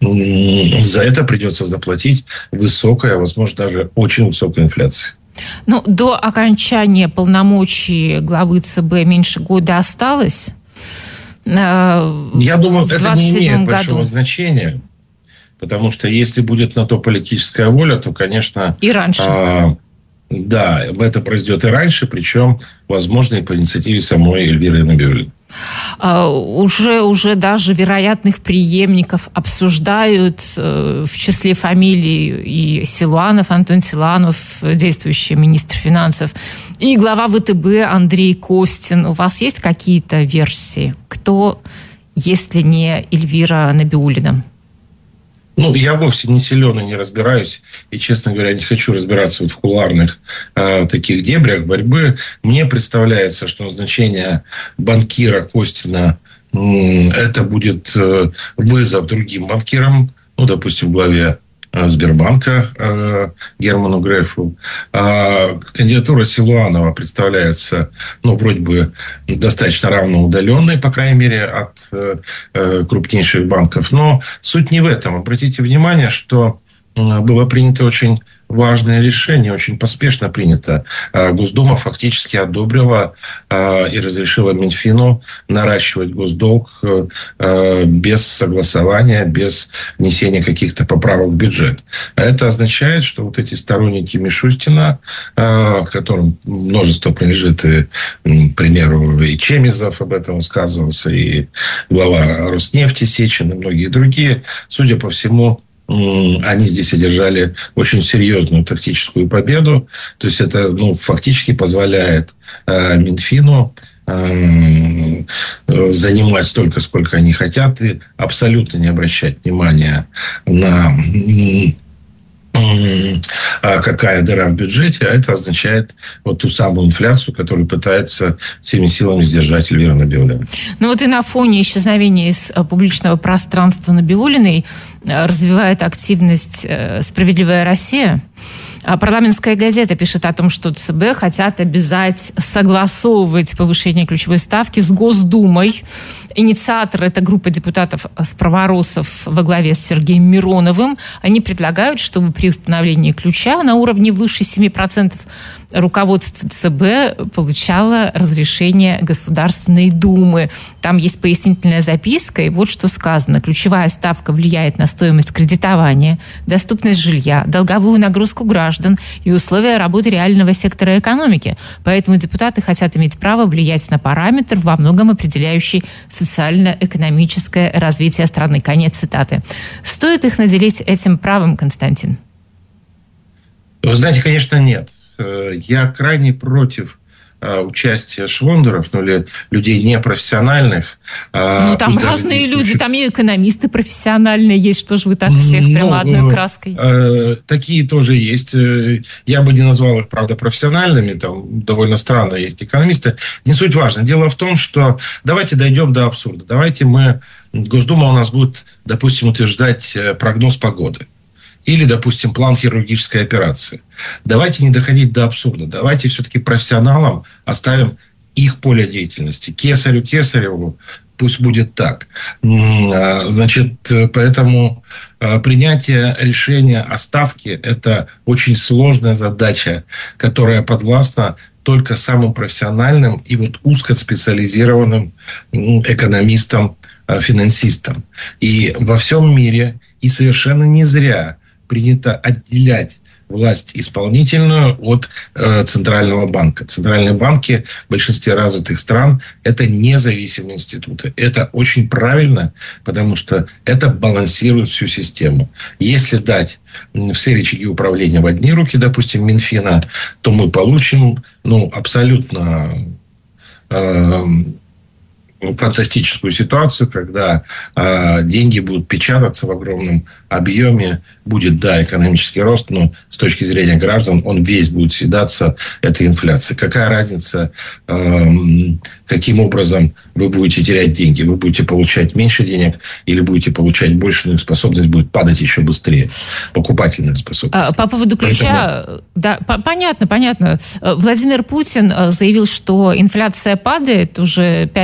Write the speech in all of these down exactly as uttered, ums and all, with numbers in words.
за это придется заплатить высокая, возможно, даже очень высокая инфляция. Ну, до окончания полномочий главы ЦБ меньше года осталось. Я думаю, это не имеет году. большого значения, потому что если будет на то политическая воля, то, конечно... И раньше. А, да, это произойдет и раньше, причем, возможно, и по инициативе самой Эльвиры Набиуллиной. Уже, уже даже вероятных преемников обсуждают, в числе фамилий и Силуанов, Антон Силуанов, действующий министр финансов, и глава ВТБ Андрей Костин. У вас есть какие-то версии? Кто, если не Эльвира Набиуллина? Ну, я вовсе не силен и не разбираюсь. И, честно говоря, не хочу разбираться вот в кулуарных э, таких дебрях борьбы. Мне представляется, что назначение банкира Костина э, это будет э, вызов другим банкирам, ну, допустим, главе э, Сбербанка э, Герману Грефу. А кандидатура Силуанова представляется, ну, вроде бы достаточно равноудаленной, по крайней мере, от э, э, крупнейших банков. Но суть не в этом. Обратите внимание, что э, было принято очень важное решение, очень поспешно принято. Госдума фактически одобрила и разрешила Минфину наращивать госдолг без согласования, без внесения каких-то поправок в бюджет. А это означает, что вот эти сторонники Мишустина, которым множество принадлежит, и, к примеру, и Чемизов об этом высказывался, и глава Роснефти Сечин, и многие другие, судя по всему, они здесь одержали очень серьезную тактическую победу. То есть это, ну, фактически позволяет э, Минфину э, занимать столько, сколько они хотят, и абсолютно не обращать внимания на э, какая дыра в бюджете. А это означает вот ту самую инфляцию, которую пытается всеми силами сдержать Эльвира Набиуллина. Ну вот и на фоне исчезновения из публичного пространства Набиуллиной развивает активность «Справедливая Россия». Парламентская газета пишет о том, что ЦБ хотят обязать согласовывать повышение ключевой ставки с Госдумой. Инициатор – это группа депутатов-справоросов во главе с Сергеем Мироновым. Они предлагают, чтобы при установлении ключа на уровне выше семи процентов руководство ЦБ получало разрешение Государственной Думы. Там есть пояснительная записка, и вот что сказано. Ключевая ставка влияет на стоимость кредитования, доступность жилья, долговую нагрузку граждан и условия работы реального сектора экономики. Поэтому депутаты хотят иметь право влиять на параметр, во многом определяющий социально-экономическое развитие страны. Конец цитаты. Стоит их наделить этим правом, Константин? Вы знаете, конечно, нет. Я крайне против участия швондеров, ну, или людей непрофессиональных. Ну, там разные люди, случае... там и экономисты профессиональные есть, что же вы так всех ну, прямо одной краской? Э, такие тоже есть. Я бы не назвал их, правда, профессиональными, там довольно странно есть экономисты. Не суть важно. Дело в том, что давайте дойдем до абсурда. Давайте мы, Госдума у нас будет, допустим, утверждать прогноз погоды. Или, допустим, план хирургической операции. Давайте не доходить до абсурда. Давайте все-таки профессионалам оставим их поле деятельности. Кесарю Кесареву пусть будет так. Значит, поэтому принятие решения о ставке – это очень сложная задача, которая подвластна только самым профессиональным и вот узкоспециализированным экономистам, финансистам. И во всем мире, и совершенно не зря, принято отделять власть исполнительную от э, Центрального банка. Центральные банки в большинстве развитых стран – это независимые институты. Это очень правильно, потому что это балансирует всю систему. Если дать все рычаги управления в одни руки, допустим, Минфина, то мы получим ну, абсолютно... Э, фантастическую ситуацию, когда э, деньги будут печататься в огромном объеме, будет, да, экономический рост, но с точки зрения граждан он весь будет съедаться этой инфляцией. Какая разница, э, каким образом вы будете терять деньги? Вы будете получать меньше денег или будете получать больше, но их способность будет падать еще быстрее? Покупательная способность. По поводу ключа, Поэтому... да, понятно, понятно. Владимир Путин заявил, что инфляция падает уже пять с небольшим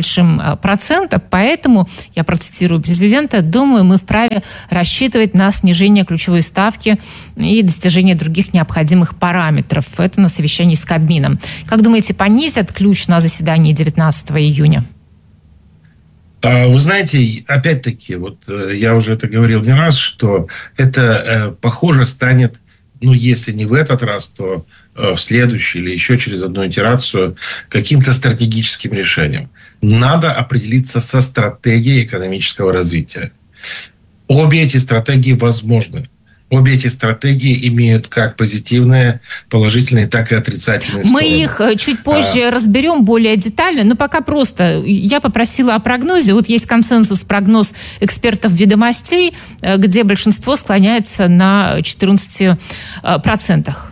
небольшим процентом. Поэтому, я процитирую президента, думаю, мы вправе рассчитывать на снижение ключевой ставки и достижение других необходимых параметров. Это на совещании с Кабмином. Как думаете, понизят ключ на заседании девятнадцатого июня? Вы знаете, опять-таки, вот я уже это говорил не раз, что это, похоже, станет, ну, если не в этот раз, то в следующий или еще через одну итерацию каким-то стратегическим решением. Надо определиться со стратегией экономического развития. Обе эти стратегии возможны. Обе эти стратегии имеют как позитивные, положительные, так и отрицательные Мы стороны. их чуть позже а... разберем более детально, но пока просто я попросила о прогнозе. Вот есть консенсус, прогноз экспертов «Ведомостей», где большинство склоняется на четырнадцати процентах.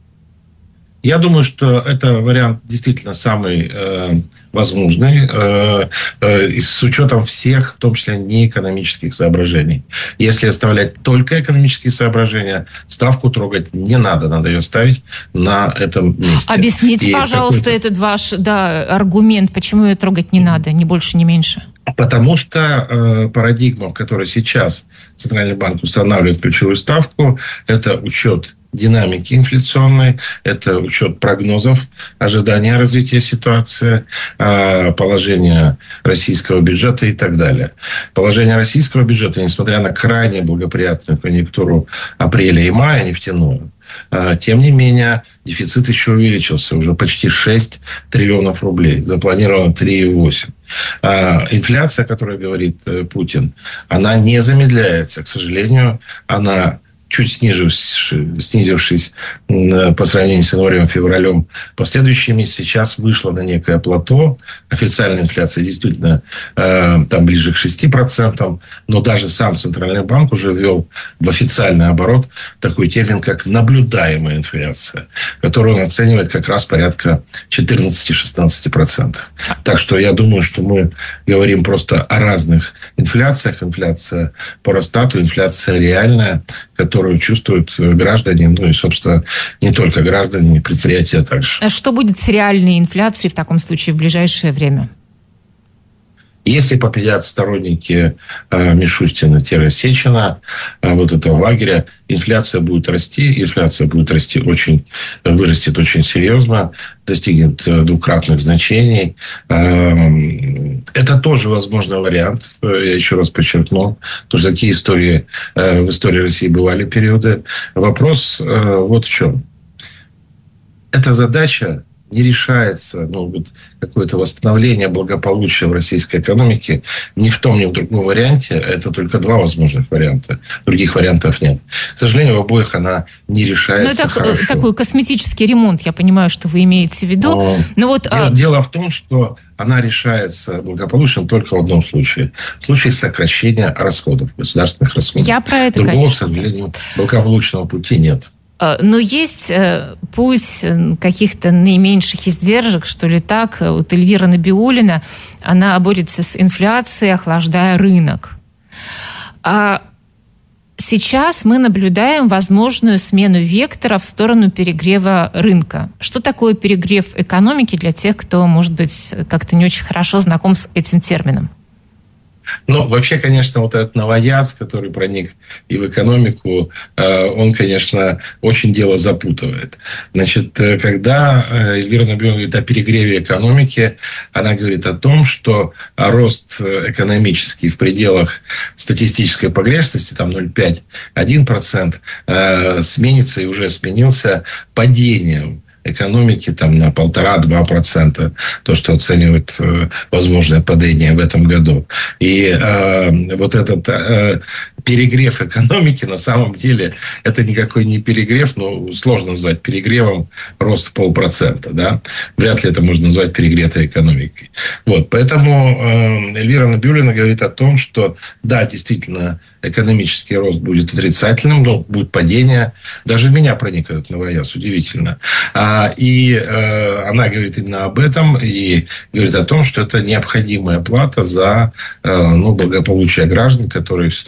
Я думаю, что это вариант действительно самый э, возможный, э, э, с учетом всех, в том числе неэкономических соображений. Если оставлять только экономические соображения, ставку трогать не надо, надо ее ставить на этом месте. Объясните, И пожалуйста, этот ваш да, аргумент, почему ее трогать не надо, ни больше, ни меньше. Потому что э, парадигма, в которой сейчас Центральный банк устанавливает ключевую ставку, это учет динамики инфляционной, это учет прогнозов, ожидания развития ситуации, положения российского бюджета и так далее. Положение российского бюджета, несмотря на крайне благоприятную конъюнктуру апреля и мая нефтяную, тем не менее, дефицит еще увеличился, уже почти шесть триллионов рублей, запланировано три и восемь. Инфляция, о которой говорит Путин, она не замедляется, к сожалению, она чуть снизившись, снизившись по сравнению с январем-февралем, последующие месяцы сейчас вышла на некое плато. Официальная инфляция действительно э, там ближе к шести процентам, но даже сам Центральный банк уже ввел в официальный оборот такой термин, как наблюдаемая инфляция, которую он оценивает как раз порядка четырнадцать-шестнадцать процентов. Так что я думаю, что мы говорим просто о разных инфляциях. Инфляция по Росстату, инфляция реальная, которую чувствуют граждане, ну и, собственно, не только граждане, но и предприятия также. А что будет с реальной инфляцией в таком случае в ближайшее время? Если победят сторонники э, Мишустина-Сечина, э, вот этого лагеря, инфляция будет расти, инфляция будет расти очень, вырастет очень серьезно, достигнет двукратных значений. Э, это тоже возможный вариант, я еще раз подчеркну, потому что такие истории э, в истории России бывали периоды. Вопрос э, вот в чем. Эта задача не решается, ну, вот какое-то восстановление благополучия в российской экономике ни в том, ни в другом варианте. Это только два возможных варианта. Других вариантов нет. К сожалению, в обоих она не решается. Но это хорошо. Такой косметический ремонт, я понимаю, что вы имеете в виду. Но, Но вот, дело, а... дело в том, что она решается благополучно только в одном случае. В случае сокращения расходов, государственных расходов. Я про это, Другого, конечно, к сожалению, благополучного пути нет. Но есть путь каких-то наименьших издержек, что ли так. Вот Эльвира Набиуллина, она борется с инфляцией, охлаждая рынок. А сейчас мы наблюдаем возможную смену вектора в сторону перегрева рынка. Что такое перегрев экономики для тех, кто, может быть, как-то не очень хорошо знаком с этим термином? Ну, вообще, конечно, вот этот новояз, который проник и в экономику, он, конечно, очень дело запутывает. Значит, когда Эльвира Набиуллина говорит о перегреве экономики, она говорит о том, что рост экономический в пределах статистической погрешности, там ноль целых пять - один процент, сменится и уже сменился падением экономики там, на полтора-два процента, то, что оценивают э, возможное падение в этом году. И э, вот этот э, перегрев экономики, на самом деле, это никакой не перегрев, но сложно назвать перегревом рост в полпроцента. Да? Вряд ли это можно назвать перегретой экономикой. Вот, поэтому э, Эльвира Набиуллина говорит о том, что да, действительно, экономический рост будет отрицательным, но будет падение. Даже в меня проникает новояз, удивительно. А, и э, она говорит именно об этом и говорит о том, что это необходимая плата за э, ну, благополучие граждан, которые все-таки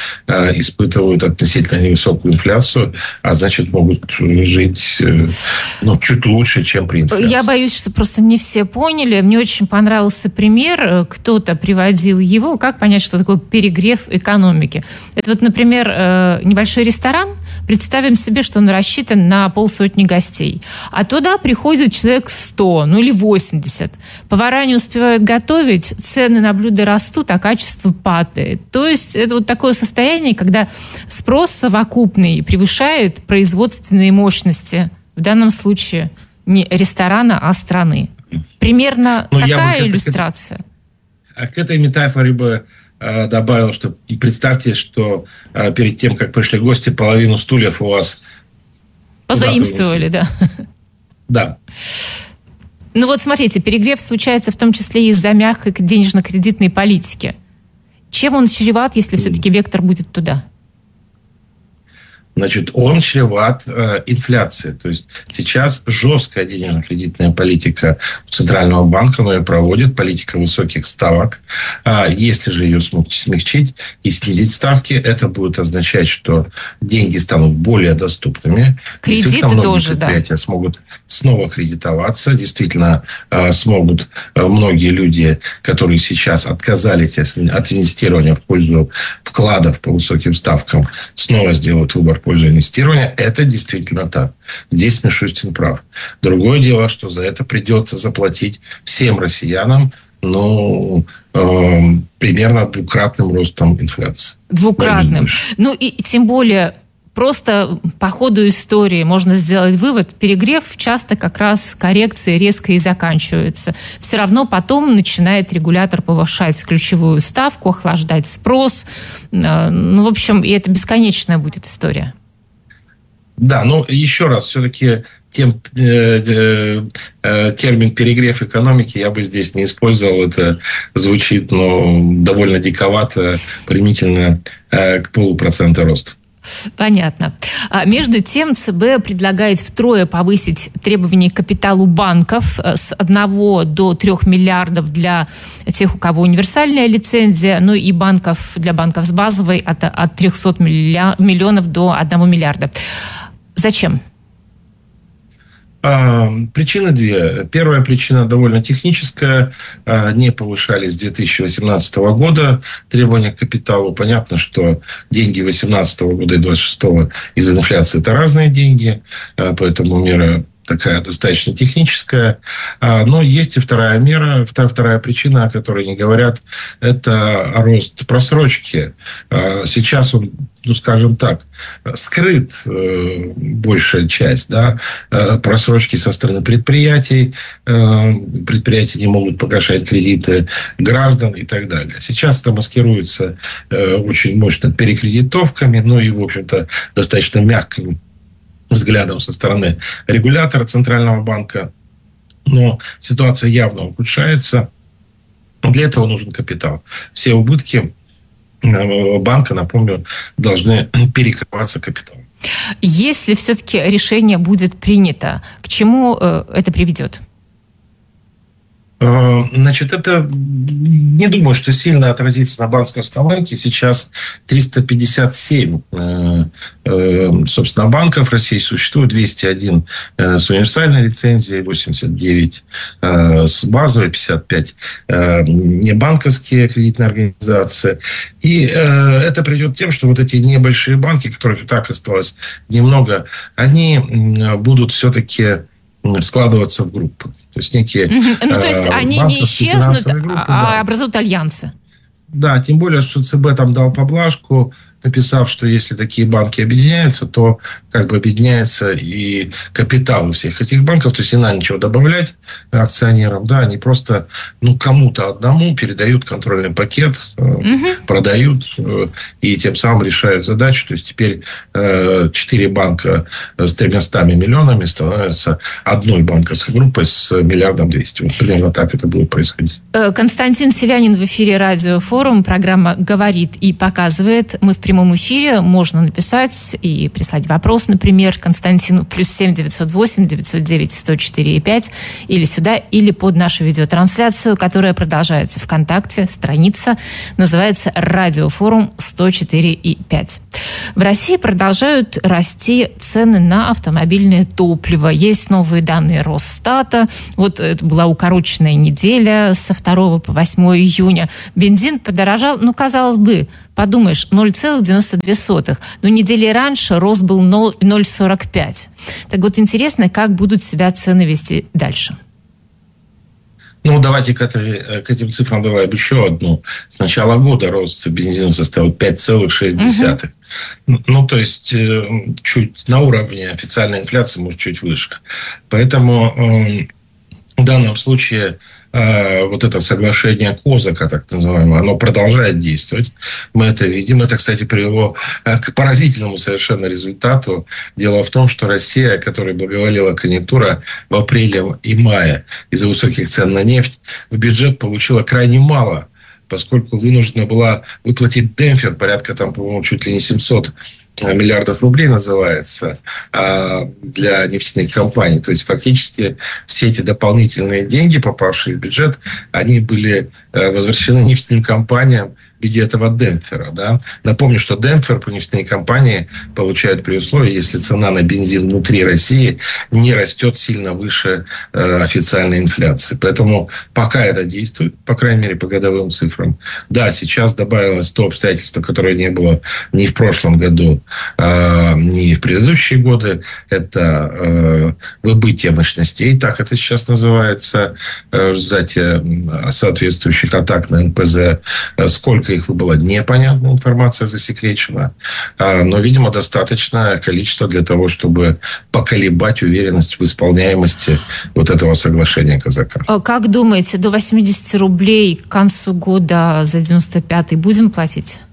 э, испытывают относительно невысокую инфляцию, а значит, могут жить э, ну, чуть лучше, чем при инфляции. Я боюсь, что просто не все поняли. Мне очень понравился пример. Кто-то приводил его. Как понять, что такое перегрев экономики? Это вот, например, небольшой ресторан. Представим себе, что он рассчитан на полсотни гостей. А туда приходит человек сто, ну или восемьдесят. Повара не успевают готовить, цены на блюда растут, а качество падает. То есть это вот такое состояние, когда спрос совокупный превышает производственные мощности. В данном случае не ресторана, а страны. Примерно ну, такая иллюстрация. А к этой метафоре бы э, добавил, что представьте, что э, перед тем, как пришли гости, половину стульев у вас позаимствовали, да. Да. Ну вот смотрите, перегрев случается в том числе из-за мягкой денежно-кредитной политики. Чем он чреват, если все-таки вектор будет туда? Значит, он чреват э, инфляцией. То есть сейчас жесткая денежно-кредитная политика Центрального банка, но ее проводит политика высоких ставок. А если же ее смягчить и снизить ставки, это будет означать, что деньги станут более доступными. Кредиты тоже, предприятия да. смогут снова кредитоваться. Действительно, э, смогут э, многие люди, которые сейчас отказались от инвестирования в пользу вкладов по высоким ставкам, снова сделают выбор в пользу инвестирования. Это действительно так. Здесь Мишустин прав. Другое дело, что за это придется заплатить всем россиянам, ну, э, примерно двукратным ростом инфляции. Двукратным. Ну, и тем более, просто по ходу истории можно сделать вывод, перегрев часто как раз коррекции резко и заканчивается. Все равно потом начинает регулятор повышать ключевую ставку, охлаждать спрос. Ну, в общем, и это бесконечная будет история. Да, но еще раз, все-таки тем, э, э, термин «перегрев экономики» я бы здесь не использовал. Это звучит, ну, довольно диковато, применительно э, к полупроцента роста. Понятно. А между тем, ЦБ предлагает втрое повысить требования к капиталу банков с одного до трех миллиардов для тех, у кого универсальная лицензия, ну и банков для банков с базовой от, от трехсот миллионов до одного миллиарда. Зачем? Причины две. Первая причина довольно техническая. Не повышались с две тысячи восемнадцатого года требования к капиталу. Понятно, что деньги две тысячи восемнадцатого года и две тысячи двадцать шестого из-за инфляции – это разные деньги. Поэтому мера такая достаточно техническая. Но есть и вторая мера, вторая причина, о которой не говорят, это рост просрочки. Сейчас он, ну, скажем так, скрыт э, большая часть, да, э, просрочки со стороны предприятий, э, предприятия не могут погашать кредиты граждан и так далее. Сейчас это маскируется э, очень мощно перекредитовками, ну и, в общем-то, достаточно мягким взглядом со стороны регулятора Центрального банка. Но ситуация явно ухудшается. Для этого нужен капитал. Все убытки банка, напомню, должны перекрываться капиталом. Если все-таки решение будет принято, к чему это приведет? Значит, это не думаю, что сильно отразится на банковском рынке. Сейчас триста пятьдесят семь, собственно, банков в России существует, двести один с универсальной лицензией, восемьдесят девять с базовой, пятьдесят пять небанковские кредитные организации. И это приведет к тем, что вот эти небольшие банки, которых и так осталось немного, они будут все-таки складываться в группы. То есть некие... Mm-hmm. Ну, то есть э, они не исчезнут, группы, а да. образуют альянсы. Да, тем более, что ЦБ там дал поблажку, написав, что если такие банки объединяются, то как бы объединяется и капитал у всех этих банков. То есть не надо ничего добавлять акционерам. Да, они просто ну, кому-то одному передают контрольный пакет, угу. продают и тем самым решают задачу. То есть теперь четыре банка с тремястами миллионами становятся одной банковской группой с миллиардом двести. Вот примерно так это будет происходить. Константин Селянин в эфире Радио Форум. Программа «Говорит и показывает». Мы в прямом эфире. Можно написать и прислать вопрос вопрос, например, Константину, плюс семь девятьсот восемь девятьсот девять сто четыре и пять, или сюда, или под нашу видеотрансляцию, которая продолжается ВКонтакте, страница, называется «Радиофорум сто четыре и пять». В России продолжают расти цены на автомобильное топливо. Есть новые данные Росстата. Вот это была укороченная неделя со второго по восьмое июня. Бензин подорожал, ну, казалось бы, подумаешь, ноль целых девяносто две сотых. Но недели раньше рост был ноль целых сорок пять. Так вот, интересно, как будут себя цены вести дальше. Ну, давайте к, этой, к этим цифрам добавим еще одну. С начала года рост бензина составил пять целых шесть десятых. Угу. Ну, то есть, чуть на уровне официальной инфляции, может, чуть выше. Поэтому в данном случае вот это соглашение Козака, так называемое, оно продолжает действовать. Мы это видим. Это, кстати, привело к поразительному совершенно результату. Дело в том, что Россия, которой благоволила конъюнктура в апреле и мае из-за высоких цен на нефть, в бюджет получила крайне мало, поскольку вынуждена была выплатить демпфер, порядка там, по-моему, чуть ли не семьсот миллиардов рублей называется, для нефтяных компаний. То есть, фактически, все эти дополнительные деньги, попавшие в бюджет, они были возвращены нефтяным компаниям в виде этого демпфера. Да? Напомню, что демпфер по нефтяной компании получают при условии, если цена на бензин внутри России не растет сильно выше э, официальной инфляции. Поэтому пока это действует, по крайней мере, по годовым цифрам. Да, сейчас добавилось то обстоятельство, которое не было ни в прошлом году, э, ни в предыдущие годы. Это э, выбытие мощностей, так это сейчас называется, э, в результате соответствующих атак на эн пэ зэ. Сколько их выбыло, непонятно, информация засекречена. Но, видимо, достаточное количество для того, чтобы поколебать уверенность в исполняемости вот этого соглашения Козака. Как думаете, до восемьдесят рублей к концу года за девяносто пятый будем платить?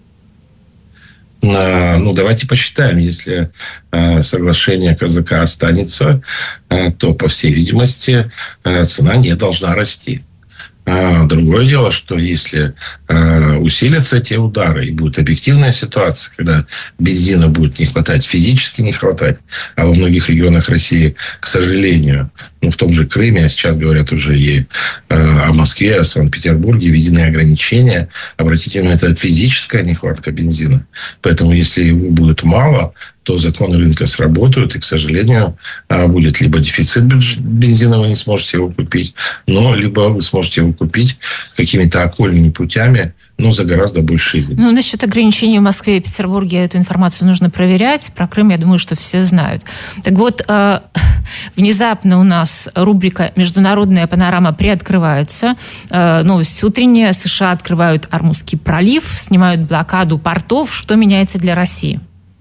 Ну, давайте посчитаем. Если соглашение Козака останется, то, по всей видимости, цена не должна расти. Другое дело, что если э, усилятся те удары и будет объективная ситуация, когда бензина будет не хватать, физически не хватать, а во многих регионах России, к сожалению, ну, в том же Крыме, а сейчас говорят уже и э, о Москве, о Санкт-Петербурге, введены ограничения. Обратите внимание, это физическая нехватка бензина. Поэтому, если его будет мало, то законы рынка сработают, и, к сожалению, будет либо дефицит бензина, вы не сможете его купить, но либо вы сможете его купить какими-то окольными путями, но за гораздо большие деньги. Ну, насчет ограничений в Москве и Петербурге эту информацию нужно проверять. Про Крым, я думаю, что все знают. Так вот, э, внезапно у нас рубрика «Международная панорама» приоткрывается. Э, новость утренняя. США открывают Ормузский пролив, снимают блокаду портов. Что меняется для России?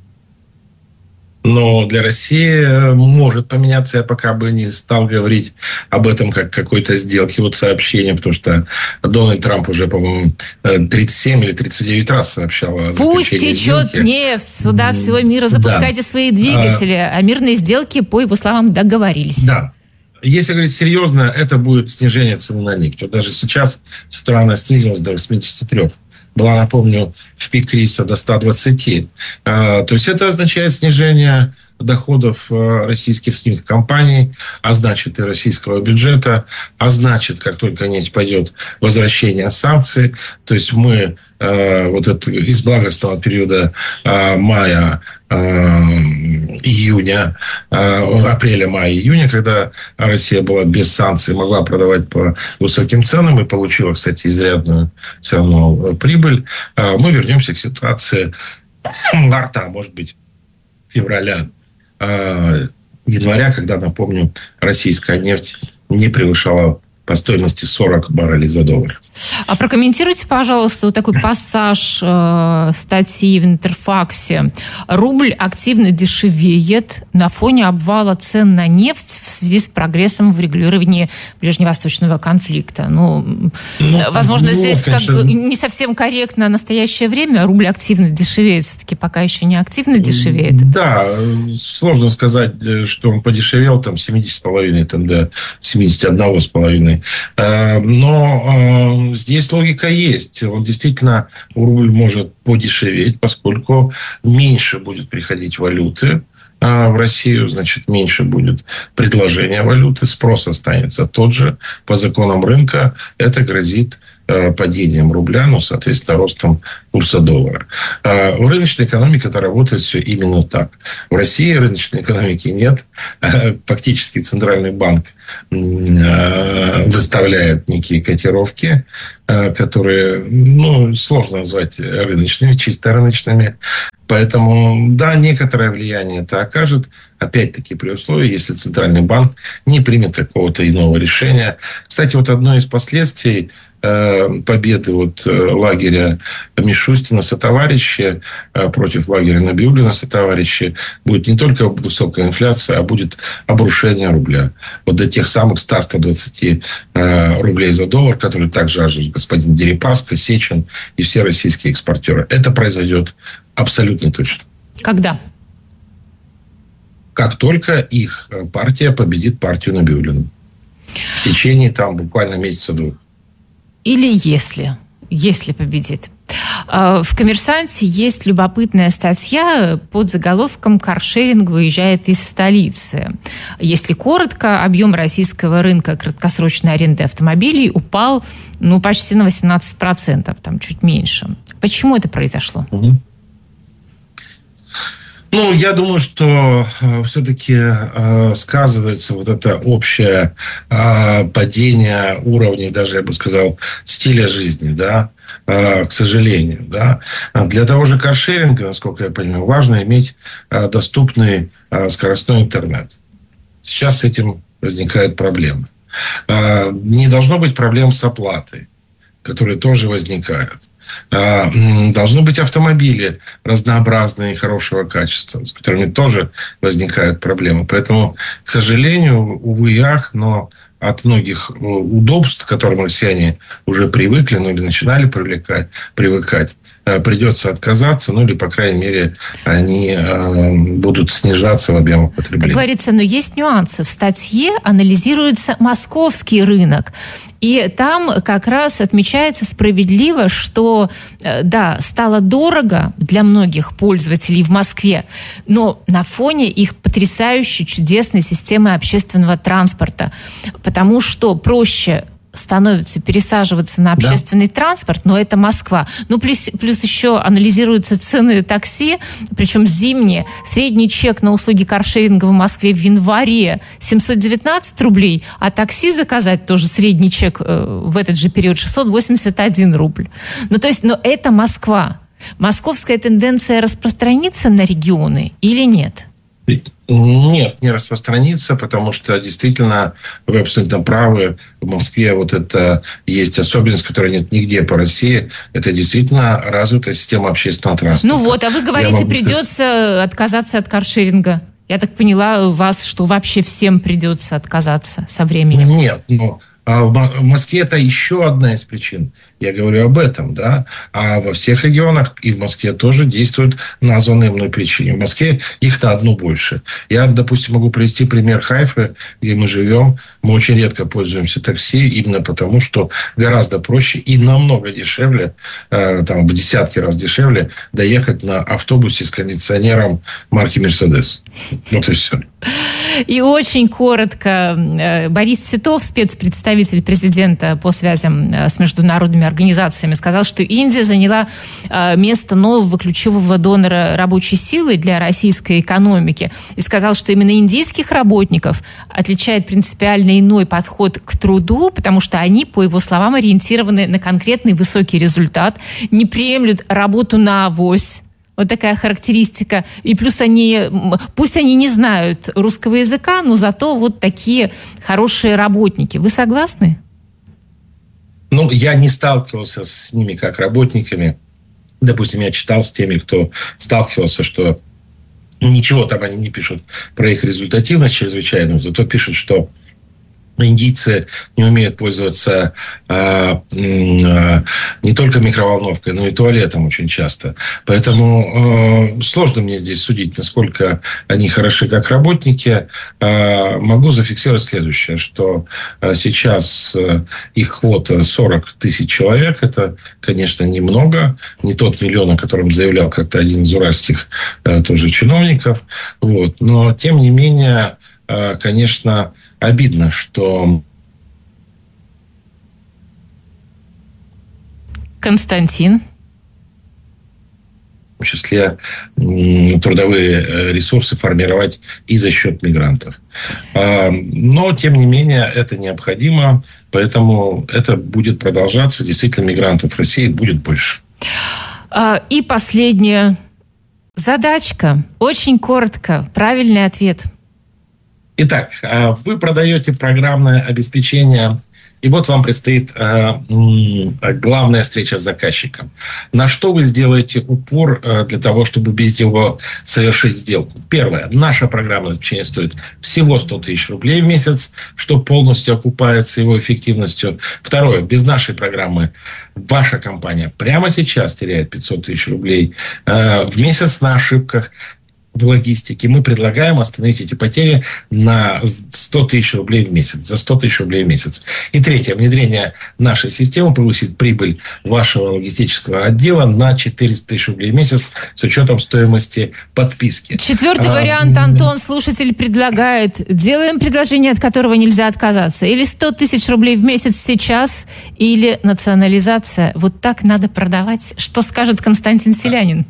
Но для России может поменяться. Я пока бы не стал говорить об этом как какой-то сделке, вот сообщения, потому что Дональд Трамп уже, по-моему, тридцать семь или тридцать девять раз сообщал о заключении сделки. Пусть течет нефть, сюда всего мира, запускайте да. свои двигатели. А, а мирные сделки, по его словам, договорились. Да. Если говорить серьезно, это будет снижение цены на нефть. Вот даже сейчас с утра она снизилась до восьмидесяти трёх. Была, напомню, в пик кризиса до ста двадцати. То есть, это означает снижение доходов российских нефтекомпаний, а значит и российского бюджета, а значит, как только нефть пойдет, возвращение санкций. То есть, мы вот это из благостного периода мая, июня, апреля, мая, июня, когда Россия была без санкций, могла продавать по высоким ценам и получила, кстати, изрядную все равно прибыль, мы вернемся к ситуации марта, может быть, февраля, января, когда, напомню, российская нефть не превышала по стоимости сорок баррелей за доллар. А прокомментируйте, пожалуйста, вот такой пассаж э, статьи в Интерфаксе. Рубль активно дешевеет на фоне обвала цен на нефть в связи с прогрессом в регулировании ближневосточного конфликта. Ну, ну возможно, ну, здесь конечно... как, не совсем корректно настоящее время. Рубль активно дешевеет, все-таки пока еще не активно дешевеет. Да, сложно сказать, что он подешевел там с семидесяти с половиной там, до семидесяти одного с половиной. Но здесь логика есть. Он действительно, рубль может подешеветь, поскольку меньше будет приходить валюты в Россию, значит, меньше будет предложения валюты, спрос останется тот же. По законам рынка это грозит падением рубля, ну, соответственно, ростом курса доллара. В рыночной экономике это работает все именно так. В России рыночной экономики нет. Фактически Центральный банк выставляет некие котировки, которые, ну, сложно назвать рыночными, чисто рыночными. Поэтому, да, некоторое влияние это окажет, опять-таки при условии, если Центральный банк не примет какого-то иного решения. Кстати, вот одно из последствий победы вот лагеря Мишустина сотоварищи против лагеря Набиуллина сотоварищи будет не только высокая инфляция, а будет обрушение рубля. Вот до тех самых ста - ста двадцати рублей за доллар, которые так жаждут господин Дерипаска, Сечин и все российские экспортеры. Это произойдет абсолютно точно. Когда? Как только их партия победит партию Набиуллина. В течение там буквально месяца-двух. Или если, если победит. В «Коммерсанте» есть любопытная статья под заголовком «Каршеринг выезжает из столицы». Если коротко, объем российского рынка краткосрочной аренды автомобилей упал ну, почти на восемнадцать процентов, там чуть меньше. Почему это произошло? Ну, я думаю, что э, все-таки э, сказывается вот это общее э, падение уровней, даже, я бы сказал, стиля жизни, да, э, к сожалению, да. Для того же каршеринга, насколько я понимаю, важно иметь э, доступный э, скоростной интернет. Сейчас с этим возникают проблемы. Э, не должно быть проблем с оплатой, которые тоже возникают. Должны быть автомобили разнообразные и хорошего качества, с которыми тоже возникают проблемы. Поэтому, к сожалению, увы и ах, но от многих удобств, к которым россияне уже привыкли, ну или начинали привлекать, привыкать, придется отказаться, ну или, по крайней мере, они э, будут снижаться в объемах потребления. Как говорится, но есть нюансы. В статье анализируется московский рынок. И там как раз отмечается справедливо, что, да, стало дорого для многих пользователей в Москве, но на фоне их потрясающей, чудесной системы общественного транспорта. Потому что проще становится пересаживаться на общественный да. транспорт, но это Москва. Ну, плюс, плюс еще анализируются цены такси, причем зимние. Средний чек на услуги каршеринга в Москве в январе семьсот девятнадцать рублей, а такси заказать тоже средний чек э, в этот же период шестьсот восемьдесят один рубль. Ну, то есть, но это Москва. Московская тенденция распространится на регионы или нет? Нет, не распространится, потому что действительно вы абсолютно правы. В Москве вот это есть особенность, которой нет нигде по России. Это действительно развитая система общественного транспорта. Ну вот, а вы говорите, придется сказать... отказаться от каршеринга. Я так поняла у вас, что вообще всем придется отказаться со временем. Нет, ну... А в Москве это еще одна из причин. Я говорю об этом, да. А во всех регионах и в Москве тоже действуют названные мной причины. В Москве их на одну больше. Я, допустим, могу привести пример Хайфы, где мы живем. Мы очень редко пользуемся такси, именно потому, что гораздо проще и намного дешевле, там, в десятки раз дешевле доехать на автобусе с кондиционером марки «Мерседес». Вот и все. И очень коротко. Борис Титов, спецпредставитель президента по связям с международными организациями, сказал, что Индия заняла место нового ключевого донора рабочей силы для российской экономики. И сказал, что именно индийских работников отличает принципиально иной подход к труду, потому что они, по его словам, ориентированы на конкретный высокий результат, не приемлют работу на авось. Вот такая характеристика. И плюс они, пусть они не знают русского языка, но зато вот такие хорошие работники. Вы согласны? Ну, я не сталкивался с ними как работниками. Допустим, я читал с теми, кто сталкивался, что ничего там они не пишут про их результативность чрезвычайную, зато пишут, что Индийцы не умеют пользоваться а, а, не только микроволновкой, но и туалетом очень часто. Поэтому а, сложно мне здесь судить, насколько они хороши как работники. А, могу зафиксировать следующее, что а, сейчас а, их квота сорок тысяч человек. Это, конечно, немного. Не тот миллион, о котором заявлял как-то один из уральских а, тоже чиновников. Вот. Но, тем не менее, а, конечно, обидно, что... Константин. В том числе трудовые ресурсы формировать и за счет мигрантов. Но, тем не менее, это необходимо, поэтому это будет продолжаться. Действительно, мигрантов в России будет больше. И последняя задачка. Очень коротко. Правильный ответ. Итак, вы продаете программное обеспечение, и вот вам предстоит главная встреча с заказчиком. На что вы сделаете упор для того, чтобы без него совершить сделку? Первое. Наша программное обеспечение стоит всего сто тысяч рублей в месяц, что полностью окупается его эффективностью. Второе. Без нашей программы ваша компания прямо сейчас теряет пятьсот тысяч рублей в месяц на ошибках в логистике. Мы предлагаем остановить эти потери на сто тысяч рублей в месяц. За сто тысяч рублей в месяц. И третье. Внедрение нашей системы повысит прибыль вашего логистического отдела на четыреста тысяч рублей в месяц с учетом стоимости подписки. Четвертый а, вариант, Антон, слушатель предлагает. Делаем предложение, от которого нельзя отказаться. Или сто тысяч рублей в месяц сейчас, или национализация. Вот так надо продавать. Что скажет Константин Селянин?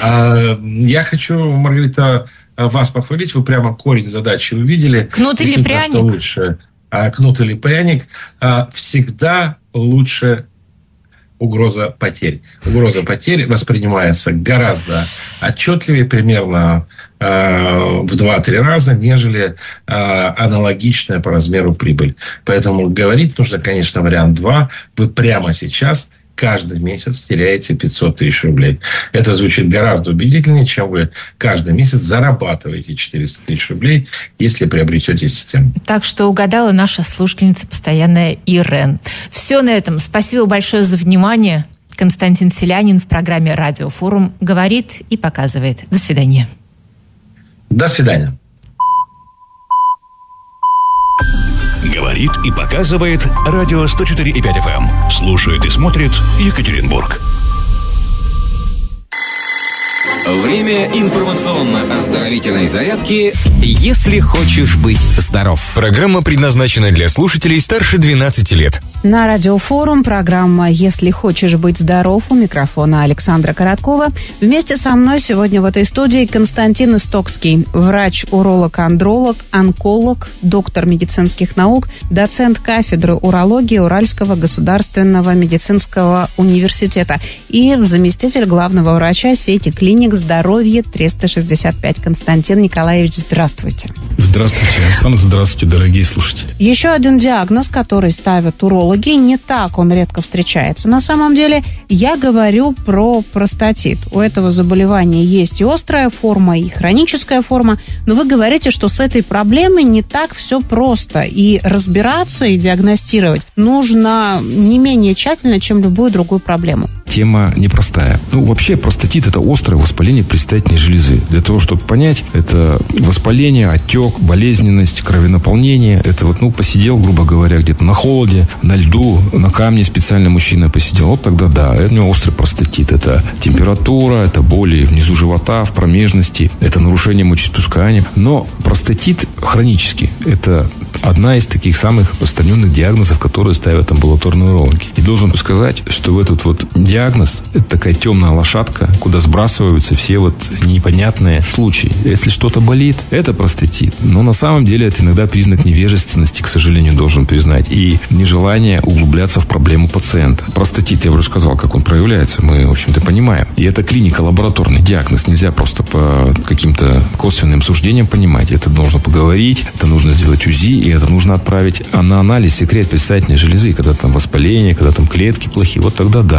Я хочу, Маргарита, вас похвалить. Вы прямо корень задачи увидели. Кнут или пряник? Что лучше? Кнут или пряник? Всегда лучше угроза потерь. Угроза потерь воспринимается гораздо отчетливее, примерно в два-три раза, нежели аналогичная по размеру прибыль. Поэтому говорить нужно, конечно, вариант два. Вы прямо сейчас каждый месяц теряете пятьсот тысяч рублей. Это звучит гораздо убедительнее, чем вы каждый месяц зарабатываете четыреста тысяч рублей, если приобретете систему. Так что угадала наша слушательница постоянная Ирен. Все на этом. Спасибо большое за внимание. Константин Селянин в программе «Радиофорум» говорит и показывает. До свидания. До свидания. Говорит и показывает радио сто четыре и пять эф эм. Слушает и смотрит Екатеринбург. Время информационно-оздоровительной зарядки «Если хочешь быть здоров». Программа предназначена для слушателей старше двенадцати лет. На Радиофорум программа «Если хочешь быть здоров». У микрофона Александра Короткова. Вместе со мной сегодня в этой студии Константин Истокский, врач-уролог-андролог, онколог, доктор медицинских наук, доцент кафедры урологии Уральского государственного медицинского университета и заместитель главного врача сети клиник «Здоровье триста шестьдесят пять». Константин Николаевич, здравствуйте. Здравствуйте, Александр, здравствуйте, дорогие слушатели. Еще один диагноз, который ставят урологи, не так он редко встречается. На самом деле, я говорю про простатит. У этого заболевания есть и острая форма, и хроническая форма, но вы говорите, что с этой проблемой не так все просто, и разбираться и диагностировать нужно не менее тщательно, чем любую другую проблему. Тема непростая. Ну, вообще, простатит – это острое воспаление предстательной железы. Для того, чтобы понять, это воспаление, отек, болезненность, кровенаполнение. Это вот, ну, посидел, грубо говоря, где-то на холоде, на льду, на камне специально мужчина посидел. Вот тогда да, это у него острый простатит. Это температура, это боли внизу живота, в промежности, это нарушение мочеиспускания. Но простатит хронический. Это одна из таких самых распространенных диагнозов, которые ставят амбулаторные урологи. И должен сказать, что в этот вот диагноз – это такая темная лошадка, куда сбрасываются все вот непонятные случаи. Если что-то болит, это простатит. Но на самом деле это иногда признак невежественности, к сожалению, должен признать, и нежелание углубляться в проблему пациента. Простатит, я уже сказал, как он проявляется, мы, в общем-то, понимаем. И это клиника, лабораторный диагноз. Нельзя просто по каким-то косвенным суждениям понимать. Это нужно поговорить, это нужно сделать УЗИ, и это нужно отправить на анализ секрет предстательной железы, когда там воспаление, когда там клетки плохие. Вот тогда да. Сейчас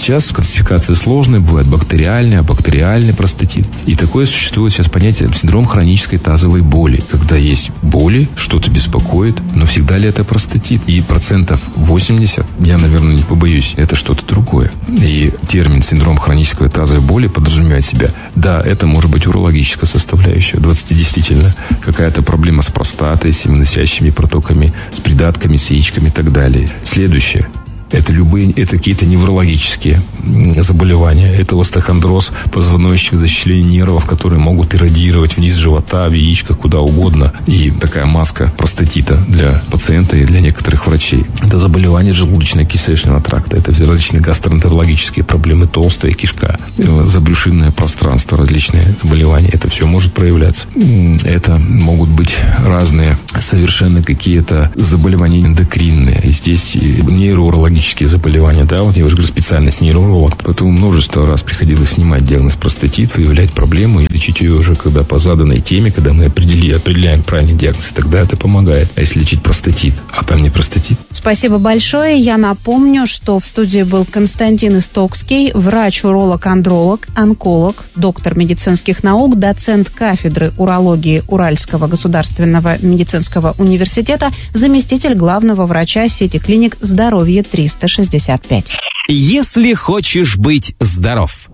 Сейчас классификация сложная, бывает бактериальный, абактериальный простатит. И такое существует сейчас понятие синдром хронической тазовой боли. Когда есть боли, что-то беспокоит, но всегда ли это простатит? И процентов восемьдесят, я, наверное, не побоюсь, это что-то другое. И термин синдром хронической тазовой боли подразумевает себя, да, это может быть урологическая составляющая, двадцать действительно какая-то проблема с простатой, с семенносящими протоками, с придатками, с яичками и так далее. Следующее. Это любые, это какие-то неврологические заболевания. Это остеохондроз позвоночных, защищение нервов, которые могут иррадировать вниз живота, в яичках, куда угодно. И такая маска простатита для пациента и для некоторых врачей. Это заболевание желудочно-кишечного тракта. Это все различные гастроэнтерологические проблемы, толстая кишка, забрюшинное пространство, различные заболевания. Это все может проявляться. Это могут быть разные совершенно какие-то заболевания эндокринные. И здесь нейроурологические заболевания, да, вот я уже говорю, специальность нейролог, поэтому множество раз приходилось снимать диагноз простатит, выявлять проблему и лечить ее уже, когда по заданной теме, когда мы определи, определяем правильный диагноз, тогда это помогает. А если лечить простатит, а там не простатит? Спасибо большое. Я напомню, что в студии был Константин Истокский, врач-уролог-андролог, онколог, доктор медицинских наук, доцент кафедры урологии Уральского государственного медицинского университета, заместитель главного врача сети клиник «Здоровье триста шестьдесят пять». Если хочешь быть здоров.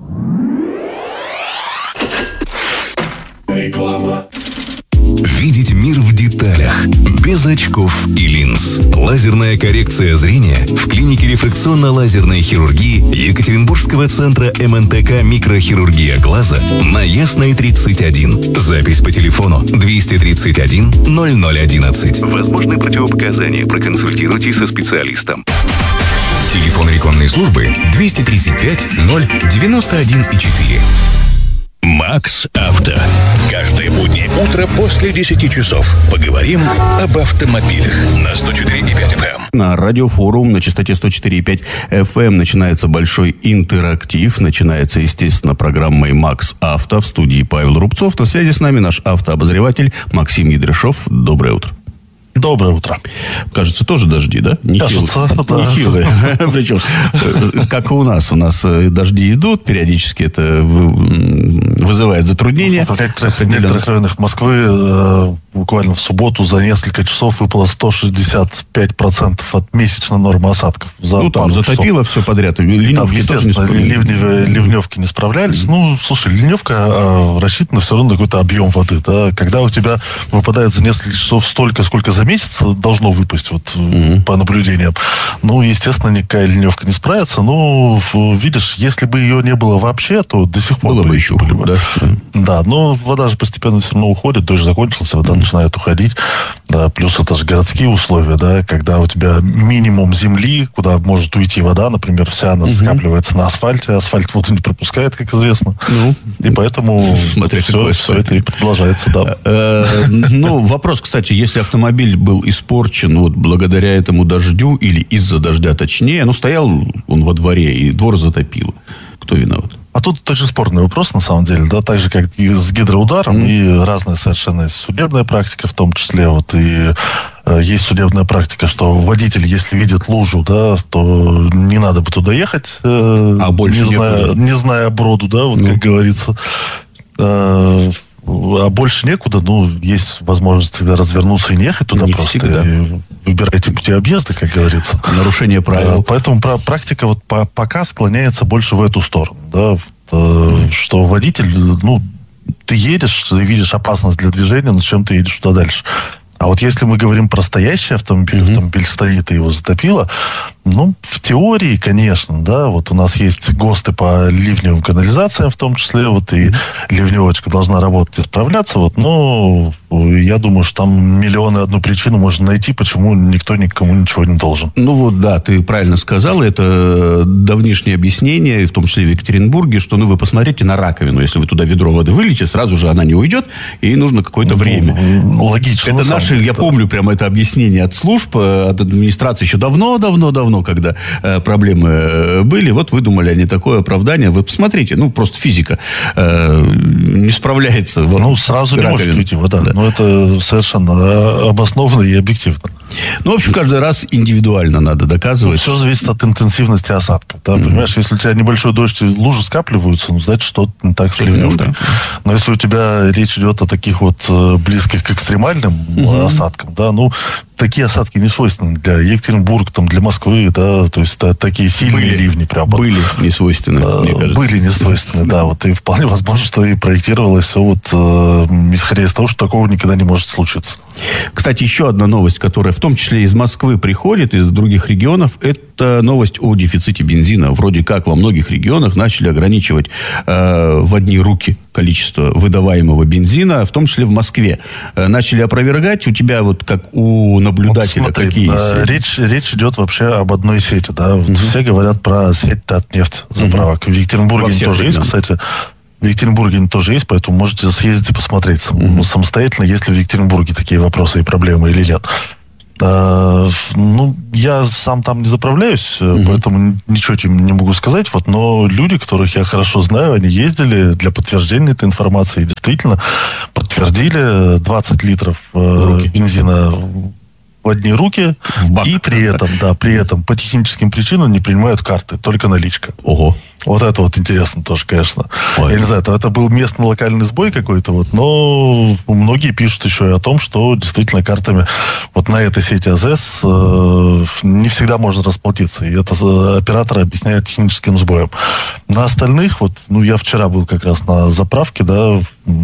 Реклама. Видеть мир в деталях, без очков и линз. Лазерная коррекция зрения в клинике рефракционно-лазерной хирургии Екатеринбургского центра эм эн тэ ка «Микрохирургия глаза» на Ясной тридцать один. Запись по телефону двести тридцать один ноль ноль одиннадцать. Возможны противопоказания. Проконсультируйтесь со специалистом. Телефон рекламной службы двести тридцать пять ноль девяносто один и четыре. Макс Авто. Каждое буднее утро после десяти часов поговорим об автомобилях на сто четыре и пять эф эм. На радиофорум на частоте сто четыре и пять эф эм начинается большой интерактив. Начинается, естественно, программой «Макс Авто». В студии Павел Рубцов. На связи с нами наш автообозреватель Максим Ядряшов. Доброе утро. Доброе утро. Кажется, тоже дожди, да? Кажется, да. Нехилые. Причем, как и у нас. У нас дожди идут периодически. Это вызывает затруднения. В некоторых, в некоторых районах Москвы буквально в субботу за несколько часов выпало сто шестьдесят пять процентов от месячной нормы осадков. За ну, там затопило все подряд. И там, естественно, ливни, ливневки не справлялись. Mm-hmm. Ну, слушай, ливневка а, рассчитана все равно на какой-то объем воды. Да? Когда у тебя выпадает за несколько часов столько, сколько за месяц должно выпасть, вот, mm-hmm. по наблюдениям, ну, естественно, никакая ливневка не справится. Но, видишь, если бы ее не было вообще, то до сих пор было бы еще были бы. Да? Да, но вода же постепенно все равно уходит, дождь закончился, вода начинает уходить. Да, плюс это же городские условия, да, когда у тебя минимум земли, куда может уйти вода, например, вся она угу. скапливается на асфальте, асфальт воду не пропускает, как известно. Ну, и поэтому смотря все, все это и продолжается, да. Ну, вопрос, кстати, если автомобиль был испорчен вот благодаря этому дождю или из-за дождя точнее, ну, стоял он во дворе и двор затопило, кто виноват? А тут очень спорный вопрос, на самом деле, да, так же, как и с гидроударом, mm. и разная совершенно судебная практика, в том числе, вот, и э, есть судебная практика, что водитель, если видит лужу, да, то не надо бы туда ехать, э, а больше не, зная, не зная броду, да, вот, mm. как говорится. Э, а больше некуда, ну, есть возможность всегда развернуться и не ехать туда, не просто. И выбирайте пути объезда, как говорится. Нарушение правил. Поэтому практика вот по, пока склоняется больше в эту сторону, да, что водитель, ну, ты едешь, ты видишь опасность для движения, но зачем ты едешь туда дальше? А вот если мы говорим про стоящий автомобиль, mm-hmm. автомобиль стоит и его затопило, ну, в теории, конечно, да, вот у нас есть ГОСТы по ливневым канализациям, в том числе, вот, и mm-hmm. ливневочка должна работать и справляться, вот, но я думаю, что там миллионы одну причину можно найти, почему никто никому ничего не должен. Ну, вот, да, ты правильно сказал, это давнишнее объяснение, в том числе в Екатеринбурге, что, ну, вы посмотрите на раковину, если вы туда ведро воды выльете, сразу же она не уйдет, и ей нужно какое-то ну, время. Логично. Это наши, я да. помню прямо это объяснение от служб, от администрации еще давно-давно-давно, когда э, проблемы э, были, вот выдумали они такое оправдание. Вы посмотрите, ну, просто физика э, не справляется. Ну, сразу не может уйти вода. Да. Но это совершенно обоснованно и объективно. Ну, в общем, каждый раз индивидуально надо доказывать. Ну, все зависит от интенсивности осадков. Да? Mm-hmm. Понимаешь, если у тебя небольшой дождь и лужи скапливаются, ну, значит, что-то не так с ливневкой. Mm-hmm. Но если у тебя речь идет о таких вот близких к экстремальным mm-hmm. осадкам, да, ну, такие осадки не свойственны для Екатеринбурга, там, для Москвы, да, то есть да, такие сильные были, ливни прям. Были не свойственны, а, мне кажется. Были не свойственны, да, вот, и вполне возможно, что и проектировалось все вот э, исходя из того, что такого никогда не может случиться. Кстати, еще одна новость, которая в том числе из Москвы приходит, из других регионов, это новость о дефиците бензина. Вроде как во многих регионах начали ограничивать э, в одни руки количество выдаваемого бензина, в том числе в Москве. Э, начали опровергать. У тебя вот как у наблюдателя вот смотри, какие э, речь, речь идет вообще об одной сети. Да? Вот угу. Все говорят про сеть Татнефть заправок. Угу. В Екатеринбурге тоже есть, кстати. В Екатеринбурге они тоже есть, поэтому можете съездить и посмотреть mm-hmm. самостоятельно, есть ли в Екатеринбурге такие вопросы и проблемы или нет. А, ну, я сам там не заправляюсь, mm-hmm. поэтому ничего тебе не могу сказать. Вот, но люди, которых я хорошо знаю, они ездили для подтверждения этой информации. И действительно подтвердили двадцать литров Руки. бензина в одни руки. В и при этом, да, при этом по техническим причинам не принимают карты, только наличка. Ого. Вот это вот интересно тоже, конечно. Ой. Я не знаю, это, это был местный локальный сбой какой-то, вот, но многие пишут еще и о том, что действительно картами вот на этой сети АЗС э, не всегда можно расплатиться. И это оператор объясняет техническим сбоем. На остальных, вот, ну, я вчера был как раз на заправке, да,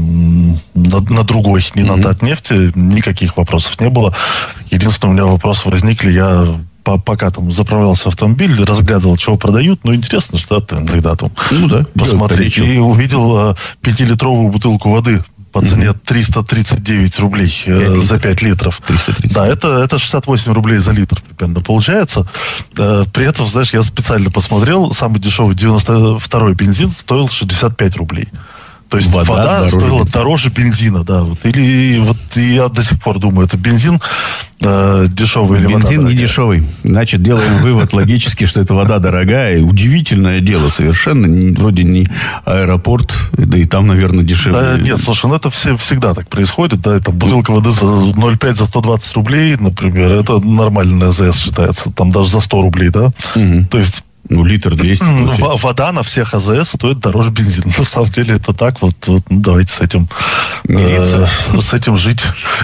на, на другой, не mm-hmm. на Татнефти, никаких вопросов не было. Единственное, у меня вопросы возникли, я... пока там заправлялся автомобиль, разглядывал, чего продают, ну, интересно, что ты иногда там ну, да, посмотреть. И увидел пятилитровую бутылку воды по цене триста тридцать девять рублей э, за пять литров. триста тридцать. Да, это, это шестьдесят восемь рублей за литр примерно получается. Э, при этом, знаешь, я специально посмотрел, самый дешевый девяносто второй бензин стоил шестьдесят пять рублей. То есть вода, вода дороже стоила бензина. дороже бензина, да. Вот. Или вот я до сих пор думаю, это бензин э, дешевый или вода Бензин дорогая? не дешевый. Значит, делаем вывод логически, что это вода дорогая. Удивительное дело совершенно. Вроде не аэропорт, да и там, наверное, дешевле. Да, нет, слушай, ну это все, всегда так происходит. Да, там бутылка воды за ноль пять за сто двадцать рублей, например, это нормальный АЗС считается. Там даже за сто рублей, да. Угу. То есть ну, литр двести. Вода на всех АЗС стоит дороже бензина. На самом деле это так. Вот, вот ну, давайте с этим, э, с этим жить.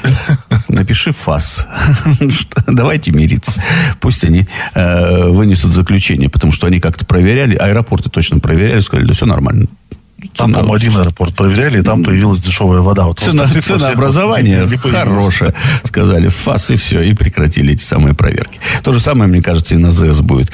Напиши ФАС. Давайте мириться. Пусть они э, вынесут заключение, потому что они как-то проверяли, аэропорты точно проверяли, сказали, да все нормально. Там, по-моему, один аэропорт проверяли, и там появилась дешевая вода. Вот Цена, ценообразование хорошее, сказали, ФАС, и все, и прекратили эти самые проверки. То же самое, мне кажется, и на ЗЭС будет.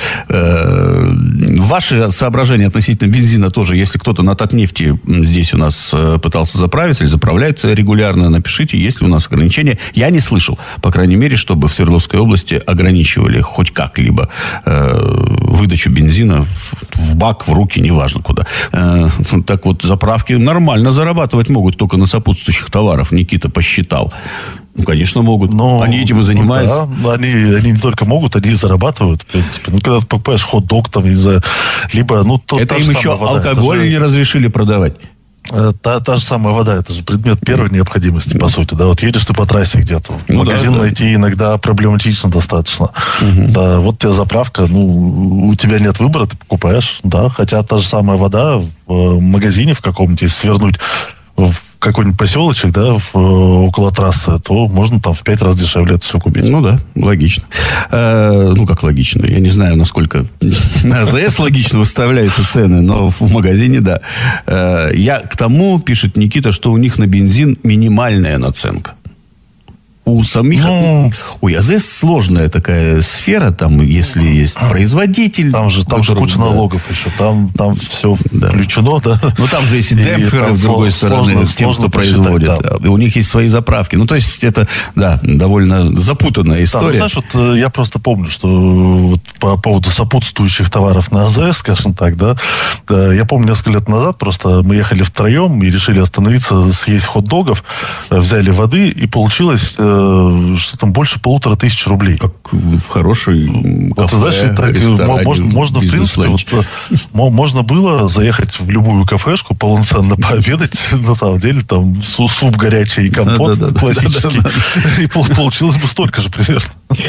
Ваши соображения относительно бензина тоже, если кто-то на Татнефти здесь у нас пытался заправиться или заправляется регулярно, напишите, есть ли у нас ограничения. Я не слышал, по крайней мере, чтобы в Свердловской области ограничивали хоть как-либо выдачу бензина в бак, в руки, неважно куда. Так вот, заправки нормально зарабатывать могут только на сопутствующих товарах. Никита посчитал. Ну, конечно, могут. Но, они этим и занимаются. Ну, да, они, они не только могут, они и зарабатывают, в принципе. Ну, когда ты покупаешь хот-дог, там, не знаю, либо, ну, то, это им еще вода, алкоголь не же... разрешили продавать. Та, та же самая вода, это же предмет первой необходимости, по сути. Да, вот едешь ты по трассе где-то. Ну, магазин да, да. найти иногда проблематично достаточно. Угу. Да, вот тебе заправка, ну, у тебя нет выбора, ты покупаешь, да. Хотя та же самая вода в магазине в каком-нибудь, если свернуть в какой-нибудь поселочек, да, в, около трассы, то можно там в пять раз дешевле это все купить. Ну да, логично. Э, ну как логично? Я не знаю, насколько на АЗС логично выставляются цены, но в магазине, да. Э, я к тому, пишет Никита, что у них на бензин минимальная наценка. У самих... Ну, ой, АЗС сложная такая сфера, там, если есть производитель... Там же, там же куча да. налогов еще, там, там все да. включено, да. Ну, там же есть и демпферы, с другой стороны, сложно, тем, кто производит. Да. У них есть свои заправки. Ну, то есть, это, да, довольно запутанная история. Да, ну, знаешь, вот я просто помню, что вот, по поводу сопутствующих товаров на АЗС, скажем так, да, я помню, несколько лет назад просто мы ехали втроем и решили остановиться, съесть хот-догов, взяли воды, и получилось... что там, больше полутора тысяч рублей. Как в хорошей кафе, вот, знаешь, так, можно, можно в принципе, вот, можно было заехать в любую кафешку, полноценно пообедать, на самом деле, там суп горячий и компот да, да, классический, да, да, да. И получилось бы столько же примерно.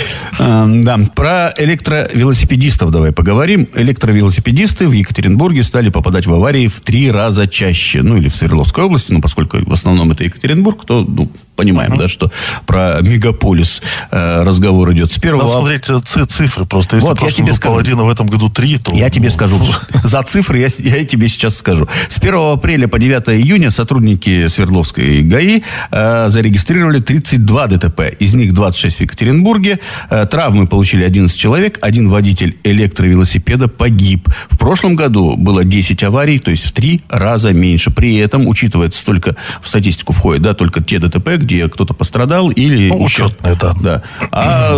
Да, про электровелосипедистов давай поговорим. Электровелосипедисты в Екатеринбурге стали попадать в аварии в три раза чаще. Ну, или в Свердловской области, ну, поскольку в основном это Екатеринбург, то, ну, понимаем, uh-huh. да, что про мегаполис э, разговор идет. С первого... Надо смотреть ц- цифры просто. Если вот, я тебе скажу. один, а в этом году три, то... Я тебе скажу. За цифры я, я тебе сейчас скажу. С первого апреля по девятое июня сотрудники Свердловской ГАИ э, зарегистрировали тридцать два ДТП. Из них двадцать шесть в Екатеринбурге. Э, травмы получили одиннадцать человек. Один водитель электровелосипеда погиб. В прошлом году было десять аварий, то есть в три раза меньше. При этом учитывается только, в статистику входит, да, только те ДТП, где кто-то пострадал или... Ну, учетные, да. да. А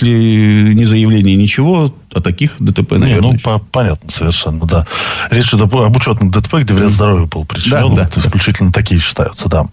если не заявление, ничего, о таких ДТП, наверное... Не, ну, по- понятно совершенно, да. Речь идет об учетных ДТП, где вред здоровью был причинен. Да, да, вот, исключительно да. такие считаются, да.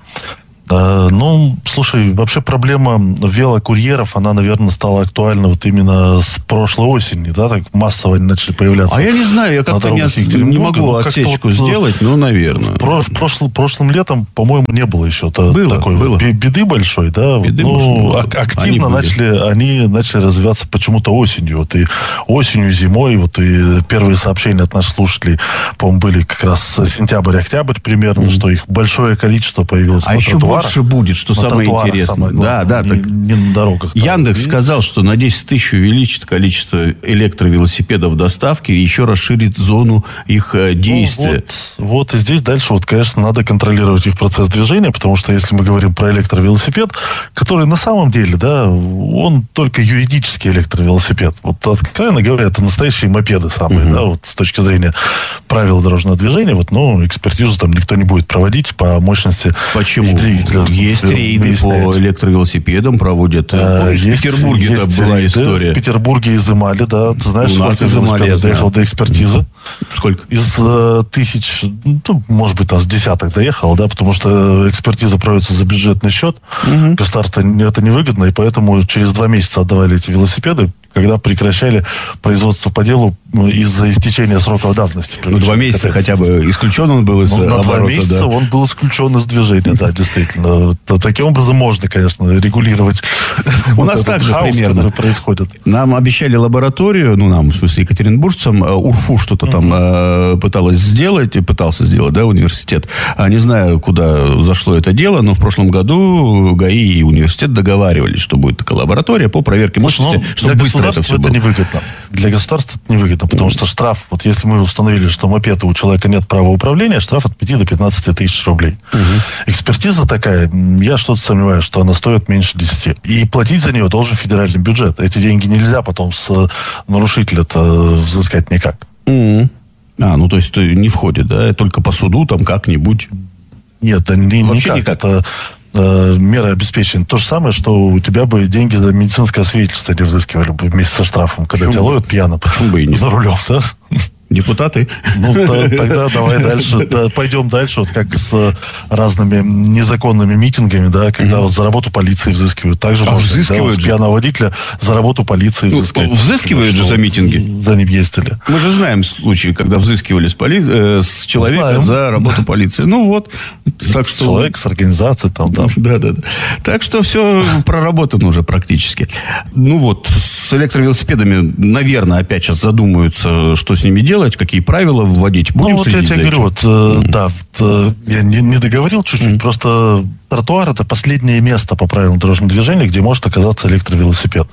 Uh, ну, слушай, вообще проблема велокурьеров, она, наверное, стала актуальна вот именно с прошлой осени, да, так массово они начали появляться. А я не знаю, я как-то не, от... не могу ну, отсечку вот, сделать, ну, наверное. Про... Прошлым, прошлым летом, по-моему, не было еще было, такой было. беды большой, да. Беды, ну, может, активно они начали, они начали развиваться почему-то осенью. Вот и осенью, зимой, вот и первые сообщения от наших слушателей, по-моему, были как раз сентябрь-октябрь примерно, mm-hmm. что их большое количество появилось а на тротуарах. Больше будет, что на самое интересное. Самое главное, да, да, не, так не на дорогах. Там. Яндекс и... сказал, что на десять тысяч увеличит количество электровелосипедов доставки и еще расширит зону их действия. Ну, вот, вот и здесь дальше, вот, конечно, надо контролировать их процесс движения, потому что если мы говорим про электровелосипед, который на самом деле, да, он только юридический электровелосипед. Вот, откровенно говоря, это настоящие мопеды самые, uh-huh. да, вот с точки зрения правил дорожного движения, вот, ну, экспертизу там никто не будет проводить по мощности. Почему? Есть рейды по электровелосипедам проводят. А, Помнишь, есть, в Петербурге это была история. В Петербурге изымали, да. Ты знаешь, у нас изымали, я доехал до экспертизы. Сколько? Из э, тысяч, ну, может быть, там с десяток доехал, да, потому что экспертиза проводится за бюджетный счет. Угу. Государству это невыгодно, и поэтому через два месяца отдавали эти велосипеды, когда прекращали производство по делу из-за истечения сроков давности. Ну, два месяца хотя бы исключен он был из ну, на оборота. Два месяца да. он был исключен из движения, да, действительно. Таким образом можно, конечно, регулировать у нас также примерно происходит. Нам обещали лабораторию, ну, нам, в смысле, екатеринбуржцам, УРФУ что-то там mm-hmm. пыталась сделать, пытался сделать, да, университет. А не знаю, куда зашло это дело, но в прошлом году ГАИ и университет договаривались, что будет такая лаборатория по проверке мощности, ну, чтобы быстро это все это было. невыгодно. Для государства это невыгодно, потому что штраф, вот если мы установили, что мопеда у человека нет права управления, штраф от пяти до пятнадцати тысяч рублей. Угу. Экспертиза такая, я что-то сомневаюсь, что она стоит меньше десяти. И платить за нее должен федеральный бюджет. Эти деньги нельзя потом с нарушителя-то взыскать никак. Угу. А, ну то есть не входит, да? Только по суду там как-нибудь? Нет, да, не, вообще никак. никак. Это э, меры обеспечения. То же самое, что у тебя бы деньги за медицинское свидетельство не взыскивали бы вместе со штрафом, когда Почему? тебя ловят пьяным за рулем, да? Депутаты? Ну, то, тогда давай дальше. Да, пойдем дальше, вот как с разными незаконными митингами, да, когда mm-hmm. вот за работу полиции взыскивают. Также а можно, взыскивают да, же. Пьяного водителя за работу полиции ну, взыскать. Взыскивают же за митинги. За ним ездили. Мы же знаем случаи, когда взыскивали с, поли... э, с человека знаем. за работу полиции. Ну, вот. Так что... Человек с организацией там, да. Да-да-да. Так что все проработано уже практически. Ну, вот, с электровелосипедами, наверное, опять сейчас задумаются, что с ними делать, какие правила вводить. Будем ну, вот я тебе говорю, вот, mm. да, вот, я не, не договорил чуть-чуть, mm. просто тротуар — это последнее место по правилам дорожного движения, где может оказаться электровелосипед.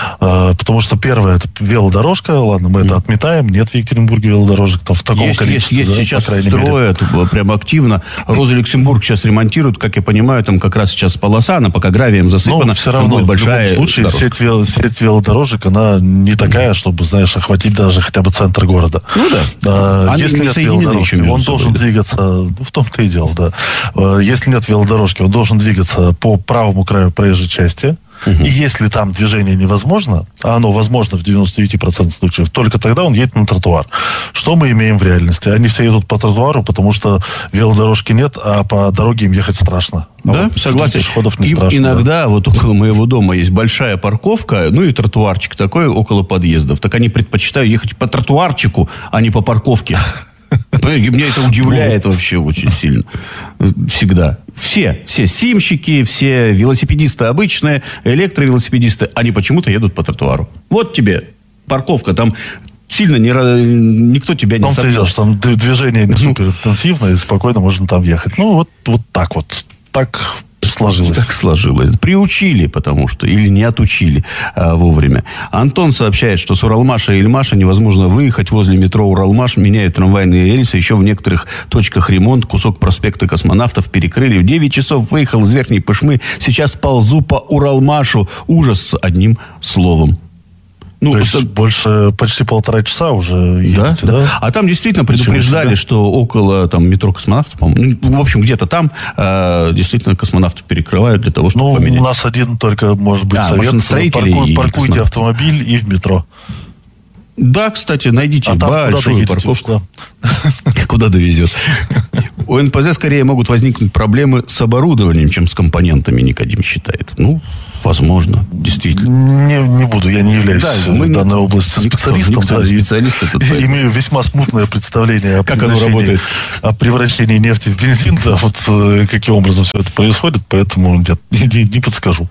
А, потому что первое — это велодорожка, ладно, мы mm. это отметаем, нет в Екатеринбурге велодорожек там, в таком есть, количестве. Есть, да, есть сейчас строят мере. прям активно. Роза Люксембург сейчас ремонтируют, как я понимаю, там как раз сейчас полоса, она пока гравием засыпана. Но все равно, будет большая в любом случае, сеть, вел, сеть велодорожек, она не такая, чтобы, знаешь, охватить даже хотя бы центр города. Ну да. А, если нет велодорожки, он должен собой, двигаться, ну, в том-то и дело, да. Если нет велодорожки, он должен двигаться по правому краю проезжей части. Угу. И если там движение невозможно, а оно возможно в девяносто девять процентов случаев, только тогда он едет на тротуар. Что мы имеем в реальности? Они все едут по тротуару, потому что велодорожки нет, а по дороге им ехать страшно. А да, вот согласен. Пешеходов не И, страшно. иногда да. вот около моего дома есть большая парковка, ну и тротуарчик такой около подъездов. Так они предпочитают ехать по тротуарчику, а не по парковке. Меня это удивляет вообще очень сильно. Всегда. Все, все симщики, все велосипедисты обычные, электровелосипедисты, они почему-то едут по тротуару. Вот тебе парковка, там сильно не, никто тебя не собьет. Там движение не супер интенсивное, и спокойно можно там ехать. Ну, вот, вот так вот. Так сложилось. Так сложилось. Приучили, потому что, или не отучили а, вовремя. Антон сообщает, что с Уралмаша и Ильмаша невозможно выехать. Возле метро Уралмаш меняют трамвайные рельсы. Еще в некоторых точках ремонт. Кусок проспекта Космонавтов перекрыли. В девять часов выехал из Верхней Пышмы. Сейчас ползу по Уралмашу. Ужас с одним словом. Ну, то есть с... больше, почти полтора часа уже едете, да, да? да? А там действительно предупреждали, что около там, метро Космонавтов, по-моему, ну, в общем, где-то там э, действительно космонавтов перекрывают для того, чтобы ну, поменять. У нас один только, может быть, а, совет. Парку, паркуйте автомобиль и в метро. Да, кстати, найдите а большую парковку. Куда? куда довезет. У эн пэ зэ скорее могут возникнуть проблемы с оборудованием, чем с компонентами, Никодим считает. Ну, возможно, действительно. Не, не буду, я не являюсь да, мы в данной области специалистом. Никто, да, специалист и, имею весьма смутное представление о, как оно работает. о превращении нефти в бензин, да, вот каким образом все это происходит, поэтому нет, не, не подскажу.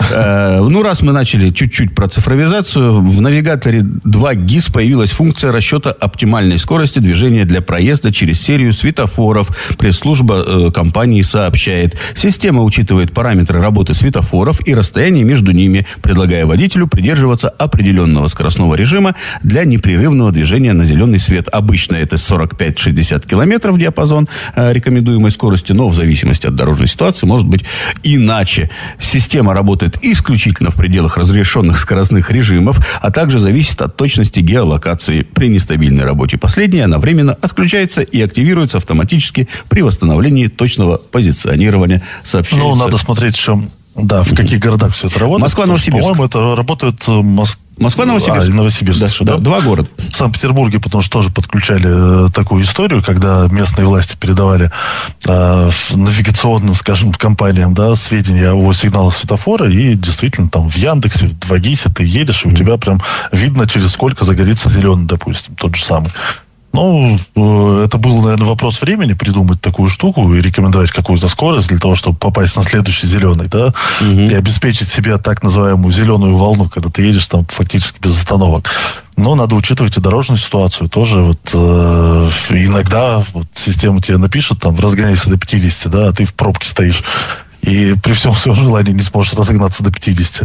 Ну, раз мы начали чуть-чуть про цифровизацию, в навигаторе два гис появилась функция расчета оптимальной скорости движения для проезда через серию светофоров. Пресс-служба компании сообщает, система учитывает параметры работы светофоров и расстояние между ними, предлагая водителю придерживаться определенного скоростного режима для непрерывного движения на зеленый свет. Обычно это сорок пять - шестьдесят километров диапазон э, рекомендуемой скорости, но в зависимости от дорожной ситуации может быть иначе. Система работает исключительно в пределах разрешенных скоростных режимов, а также зависит от точности геолокации. При нестабильной работе последней она временно отключается и активируется автоматически при восстановлении точного позиционирования, сообщается. Ну, надо смотреть, в чем... Да, в каких городах все это работает? Москва, Новосибирск. По-моему, это работает Моск... Москва, Новосибирск. А, Новосибирск. Да, еще, да, да? Два города. В Санкт-Петербурге, потому что тоже подключали э, такую историю, когда местные власти передавали э, навигационным, скажем, компаниям, да, сведения о сигналах светофора, и действительно там в Яндексе, в два гисе ты едешь, и у тебя прям видно, через сколько загорится зеленый, допустим, тот же самый. Ну, это был, наверное, вопрос времени придумать такую штуку и рекомендовать какую-то скорость для того, чтобы попасть на следующий зеленый, да, угу. и обеспечить себе так называемую зеленую волну, когда ты едешь там фактически без остановок. Но надо учитывать и дорожную ситуацию тоже. Вот, э, иногда вот, система тебе напишет, там, разгоняйся до пятидесяти, да, а ты в пробке стоишь. И при всем своем желании не сможешь разогнаться до пятидесяти.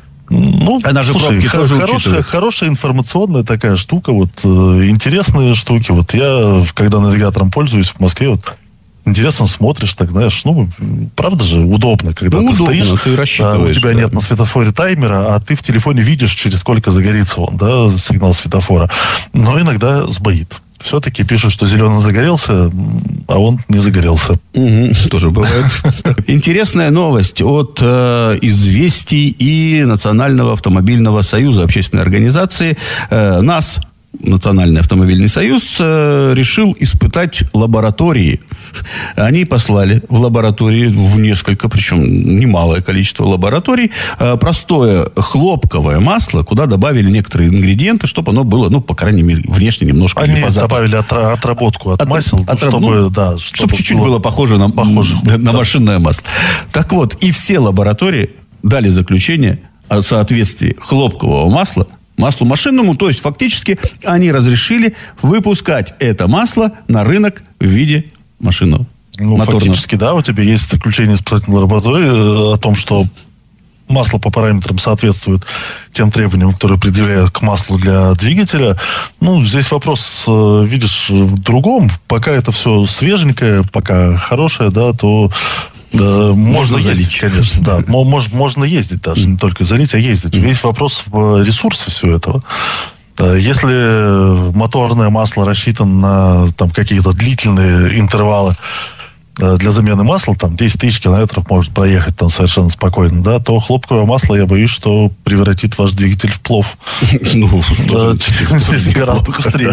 Ну, Она же слушай, пробки х- тоже хорошая, учитывает. хорошая информационная такая штука, вот э, интересные штуки. Вот я, когда навигатором пользуюсь в Москве, вот интересно смотришь, так знаешь, ну, правда же, удобно, когда ну, ты удобно, стоишь, ты а, у тебя да. нет на светофоре таймера, а ты в телефоне видишь, через сколько загорится он, да, сигнал светофора. Но иногда сбоит. Все-таки пишут, что зеленый загорелся, а он не загорелся. Угу, тоже бывает. Интересная новость от э, «Известий» и Национального автомобильного союза, общественной организации. Э, НАС, Национальный автомобильный союз, э, решил испытать лаборатории. Они послали в лаборатории, в несколько, причем немалое количество лабораторий, э, простое хлопковое масло, куда добавили некоторые ингредиенты, чтобы оно было, ну, по крайней мере, внешне немножко... Они добавили отра- отработку от, от масел, от, чтобы, ну, да, чтобы, чтобы чуть-чуть было, было похоже на, похоже, на да. машинное масло. Так вот, и все лаборатории дали заключение о соответствии хлопкового масла маслу машинному, то есть фактически они разрешили выпускать это масло на рынок в виде машинного. Ну, моторного. Фактически, да, у тебя есть заключение испытательной лаборатории о том, что масло по параметрам соответствует тем требованиям, которые предъявляют к маслу для двигателя. Ну, здесь вопрос, видишь, в другом. Пока это все свеженькое, пока хорошее, да, то... Да, можно, можно ездить, конечно, да. Можно, можно ездить даже, не только залить, а ездить. Весь вопрос в ресурсе всего этого. Если моторное масло рассчитано на там, какие-то длительные интервалы для замены масла, там, десять тысяч километров может проехать там совершенно спокойно, да, то хлопковое масло, я боюсь, что превратит ваш двигатель в плов. Ну, гораздо быстрее.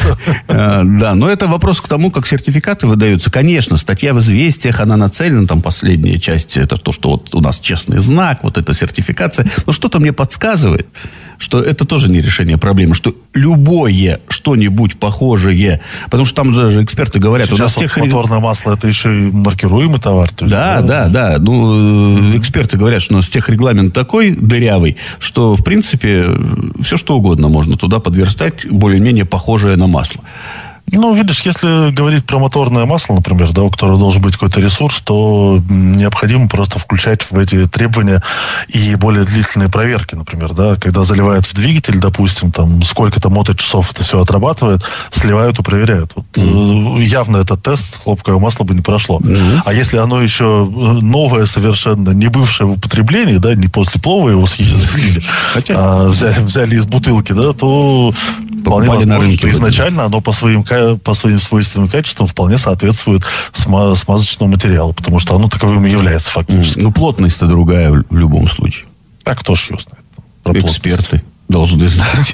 Да, но это вопрос к тому, как сертификаты выдаются. Конечно, статья в «Известиях», она нацелена, там, последняя часть, это то, что вот у нас честный знак, вот эта сертификация. Но что-то мне подсказывает, что это тоже не решение проблемы, что любое что-нибудь похожее, потому что там же эксперты говорят, сейчас у нас вот тех... моторное масло это еще и маркируемый товар. То есть, да, да, да, да. Ну, эксперты говорят, что у нас техрегламент такой дырявый, что, в принципе, все что угодно можно туда подверстать, более-менее похожее на масло. Ну, видишь, если говорить про моторное масло, например, да, у которого должен быть какой-то ресурс, то необходимо просто включать в эти требования и более длительные проверки, например, да, когда заливают в двигатель, допустим, там, сколько-то моточасов это все отрабатывает, сливают и проверяют. Вот, mm-hmm. явно этот тест хлопковое масло бы не прошло. Mm-hmm. А если оно еще новое совершенно, не бывшее в употреблении, да, не после плова его слили, а взяли, взяли из бутылки, да, то вполне возможно, что изначально оно по своим по своим свойствам и качествам вполне соответствует сма- смазочному материалу, потому что оно таковым и является фактически. Ну, плотность-то другая в любом случае. А кто ж ее знает? Про эксперты должны знать.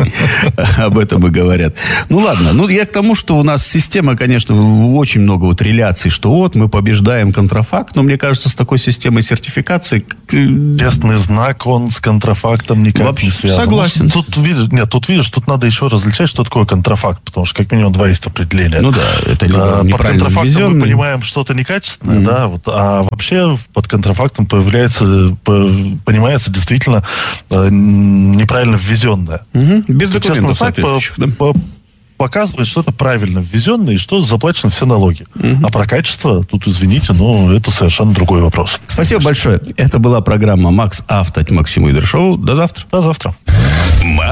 Об этом и говорят. Ну, ладно. Ну, я к тому, что у нас система, конечно, очень много вот реляций, что вот мы побеждаем контрафакт, но мне кажется, с такой системой сертификации... Честный знак, он с контрафактом никак вообще не связан. Согласен. Ну, тут, видишь, нет, тут, видишь, тут надо еще различать, что такое контрафакт, потому что как минимум два есть определения. Ну, да, это да, под контрафактом ввезенный. Мы понимаем что-то некачественное, mm-hmm. да, вот, а вообще под контрафактом появляется, понимается действительно неправильно правильно ввезенное. Угу. Без документов соответствующих, да? По, показывает, что это правильно ввезенное и что заплачены все налоги. Угу. А про качество, тут, извините, но это совершенно другой вопрос. Спасибо большое. Это была программа «Макс Авто» от Максима Идершоу. До завтра. До завтра.